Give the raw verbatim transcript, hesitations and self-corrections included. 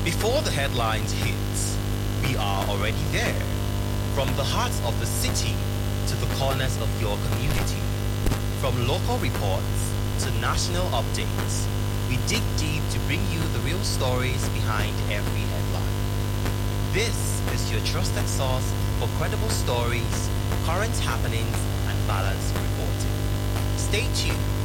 Before the headlines hit, we are already there. From the hearts of the city to the corners of your community. From local reports to national updates, we dig deep to bring you the real stories behind every headline. This is your trusted source for credible stories, current happenings, and balanced reporting. Stay tuned